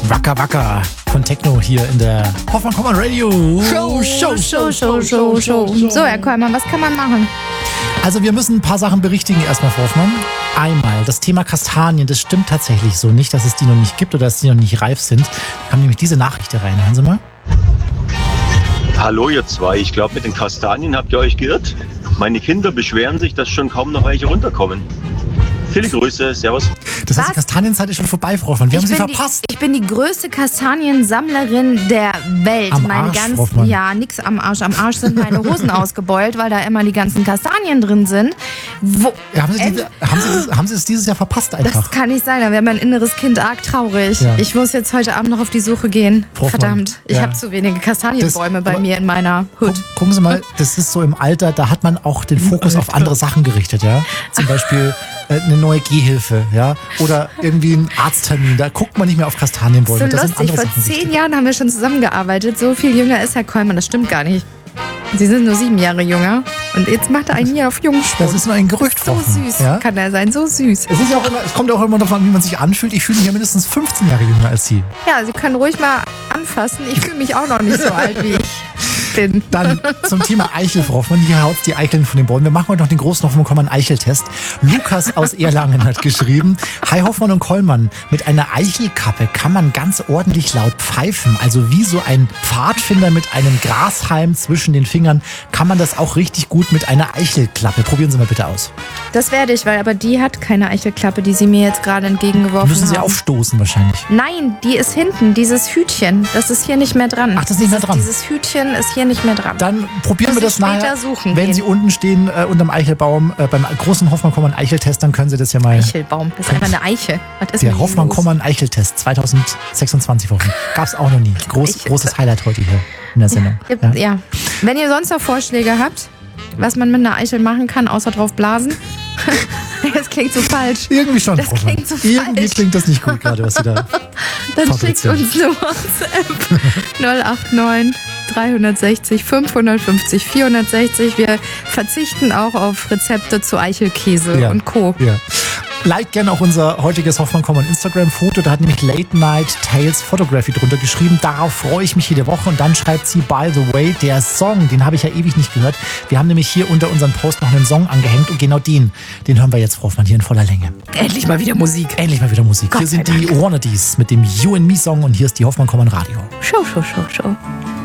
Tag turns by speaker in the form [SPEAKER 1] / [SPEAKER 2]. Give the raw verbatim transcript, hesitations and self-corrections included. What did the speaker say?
[SPEAKER 1] Wacker Wacker von Techno hier in der Hoffmann Kommand Radio
[SPEAKER 2] Show, Show, Show, Show, Show, Show. So, Herr Kollmann, was kann man machen?
[SPEAKER 1] Also wir müssen ein paar Sachen berichtigen erstmal, Frau Hoffmann. Einmal, das Thema Kastanien, das stimmt tatsächlich so nicht, dass es die noch nicht gibt oder dass die noch nicht reif sind. Da kam nämlich diese Nachricht hier rein. Hören Sie mal.
[SPEAKER 3] Hallo ihr zwei, ich glaube mit den Kastanien habt ihr euch geirrt. Meine Kinder beschweren sich, dass schon kaum noch welche runterkommen. Viele Grüße, servus.
[SPEAKER 1] Das heißt,
[SPEAKER 2] Was?
[SPEAKER 1] die Kastanienzeit ist schon vorbei, Frau Hoffmann. Wir haben
[SPEAKER 2] Ich
[SPEAKER 1] sie
[SPEAKER 2] bin
[SPEAKER 1] verpasst.
[SPEAKER 2] Die, ich bin die größte Kastaniensammlerin der Welt.
[SPEAKER 1] Am
[SPEAKER 2] meine
[SPEAKER 1] Arsch,
[SPEAKER 2] ganzen,
[SPEAKER 1] Hoffmann.
[SPEAKER 2] ja, nix am Arsch. Am Arsch sind meine Hosen ausgebeult, weil da immer die ganzen Kastanien drin sind. Wo,
[SPEAKER 1] Ja, haben, Sie
[SPEAKER 2] Äh,
[SPEAKER 1] diese, haben, Sie das, haben Sie es dieses Jahr verpasst einfach?
[SPEAKER 2] das kann nicht sein, da wäre mein inneres Kind arg traurig.
[SPEAKER 1] Ja.
[SPEAKER 2] Ich muss jetzt heute Abend noch auf die Suche gehen.
[SPEAKER 1] Frau Hoffmann,
[SPEAKER 2] Verdammt, ich
[SPEAKER 1] ja.
[SPEAKER 2] habe zu wenige Kastanienbäume
[SPEAKER 1] Das-
[SPEAKER 2] bei
[SPEAKER 1] aber-
[SPEAKER 2] mir in meiner Hut.
[SPEAKER 1] Gucken Sie mal, das ist so im Alter, da hat man auch den Fokus auf andere Sachen gerichtet, ja. Zum Beispiel äh, eine neue Gehhilfe, ja. Oder irgendwie ein Arzttermin, da guckt man nicht mehr auf Kastanienbäume.
[SPEAKER 2] So
[SPEAKER 1] das sind
[SPEAKER 2] lustig,
[SPEAKER 1] andere
[SPEAKER 2] vor
[SPEAKER 1] Sachen
[SPEAKER 2] zehn
[SPEAKER 1] wichtig.
[SPEAKER 2] Jahren haben wir schon zusammengearbeitet. So viel jünger ist Herr Kollmann, das stimmt gar nicht. Sie sind nur sieben Jahre jünger. Und jetzt macht er einen hier auf Jungspund.
[SPEAKER 1] Das ist nur ein Gerücht,
[SPEAKER 2] So
[SPEAKER 1] Frau Hoffmann,
[SPEAKER 2] süß
[SPEAKER 1] ja?
[SPEAKER 2] kann er sein, so süß.
[SPEAKER 1] Es, ist ja auch immer, es kommt ja auch immer darauf an, wie man sich anfühlt. Ich fühle mich ja mindestens fünfzehn Jahre jünger als Sie.
[SPEAKER 2] Ja, Sie können ruhig mal anfassen. Ich fühle mich auch noch nicht so alt, wie ich bin.
[SPEAKER 1] Dann zum Thema Eichel, Frau Hoffmann. Hier haut die Eicheln von den Bäumen. Wir machen heute noch den großen Hoffmann Kollmann Eicheltest. Lukas aus Erlangen hat geschrieben: Hi Hoffmann und Kollmann, mit einer Eichelkappe kann man ganz ordentlich laut pfeifen. Also wie so ein Pfadfinder mit einem Grashalm zwischen den Fingern kann man das auch richtig gut mit einer Eichelklappe. Probieren Sie mal bitte aus.
[SPEAKER 2] Das werde ich, weil aber die hat keine Eichelklappe, die Sie mir jetzt gerade entgegengeworfen
[SPEAKER 1] Müssen Sie
[SPEAKER 2] haben.
[SPEAKER 1] aufstoßen wahrscheinlich.
[SPEAKER 2] Nein, die ist hinten, dieses Hütchen. Das ist hier nicht mehr dran.
[SPEAKER 1] Ach, das ist nicht mehr dran.
[SPEAKER 2] Dieses Hütchen ist hier nicht mehr dran.
[SPEAKER 1] Dann probieren
[SPEAKER 2] Muss
[SPEAKER 1] wir
[SPEAKER 2] ich
[SPEAKER 1] das nachher.
[SPEAKER 2] später suchen
[SPEAKER 1] Wenn
[SPEAKER 2] gehen.
[SPEAKER 1] Sie unten stehen äh, unterm Eichelbaum äh, beim großen Hoffmann Kollmann Eicheltest, dann können Sie das ja mal.
[SPEAKER 2] Eichelbaum, das ist einfach eine Eiche. Was ist
[SPEAKER 1] Der
[SPEAKER 2] mit
[SPEAKER 1] Hoffmann
[SPEAKER 2] los?
[SPEAKER 1] Kollmann Eicheltest zwanzig sechsundzwanzig Wochen. Gab es auch noch nie. Groß,
[SPEAKER 2] Ich-
[SPEAKER 1] großes Highlight heute hier in der Sendung.
[SPEAKER 2] Ja.
[SPEAKER 1] Ja.
[SPEAKER 2] ja. Wenn ihr sonst noch Vorschläge habt, was man mit einer Eichel machen kann, außer drauf blasen. Das klingt so falsch.
[SPEAKER 1] Irgendwie schon,
[SPEAKER 2] Das
[SPEAKER 1] Frau Hoffmann.
[SPEAKER 2] klingt so
[SPEAKER 1] Irgendwie
[SPEAKER 2] falsch.
[SPEAKER 1] klingt das nicht gut gerade, was Sie da.
[SPEAKER 2] Dann schickt
[SPEAKER 1] fabrizieren.
[SPEAKER 2] uns eine WhatsApp null acht neun dreihundertsechzig fünfhundertfünfzig vierhundertsechzig. Wir verzichten auch auf Rezepte zu Eichelkäse
[SPEAKER 1] Ja.
[SPEAKER 2] und Co.
[SPEAKER 1] Ja. Like gerne auch unser heutiges Hoffmann Kollmann Instagram-Foto. Da hat nämlich Late Night Tales Photography drunter geschrieben. Darauf freue ich mich jede Woche. Und dann schreibt sie: By the way, der Song, den habe ich ja ewig nicht gehört. Wir haben nämlich hier unter unseren Post noch einen Song angehängt. Und genau den, den hören wir jetzt, Frau Hoffmann, hier in voller Länge.
[SPEAKER 2] Endlich mal wieder Musik.
[SPEAKER 1] Endlich mal wieder Musik.
[SPEAKER 2] Gott
[SPEAKER 1] Hier sind
[SPEAKER 2] sei
[SPEAKER 1] die Wannadies mit dem You and Me Song. Und hier ist die Hoffmann Kollmann Radio.
[SPEAKER 2] Show, show, show, show.